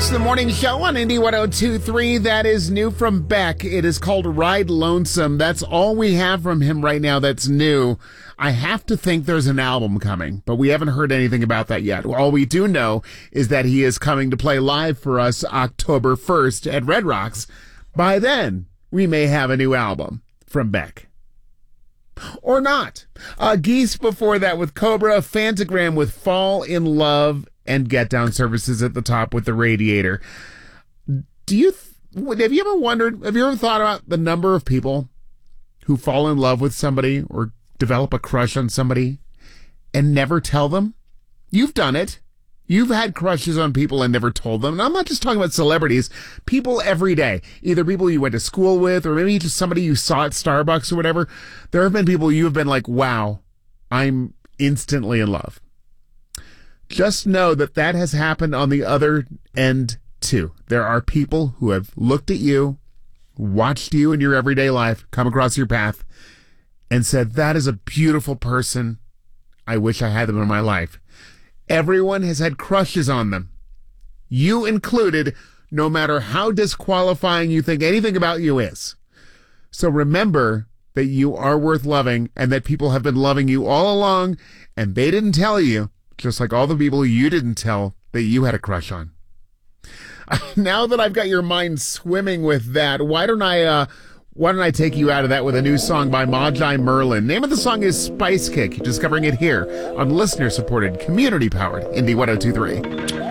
It's the morning show on Indy 102.3. That is new from Beck. It is called Ride Lonesome. That's all we have from him right now that's new. I have to think there's an album coming, but we haven't heard anything about that yet. All we do know is that he is coming to play live for us October 1st at Red Rocks. By then, we may have a new album from Beck. Or not. Geese before that with Cobra, Fantagram with Fall in Love, and Get Down Services at the top with The Radiator. Have you ever thought about the number of people who fall in love with somebody or develop a crush on somebody and never tell them? You've done it. You've had crushes on people and never told them. And I'm not just talking about celebrities, people every day, either people you went to school with or maybe just somebody you saw at Starbucks or whatever. There have been people you have been like, wow, I'm instantly in love. Just know that that has happened on the other end too. There are people who have looked at you, watched you in your everyday life, come across your path, and said, that is a beautiful person. I wish I had them in my life. Everyone has had crushes on them. You included, no matter how disqualifying you think anything about you is. So remember that you are worth loving and that people have been loving you all along and they didn't tell you, just like all the people you didn't tell that you had a crush on. Now that I've got your mind swimming with that, why don't I take you out of that with a new song by Magi Merlin? Name of the song is Spice Kick. You're discovering it here on listener-supported, community-powered Indy 102.3.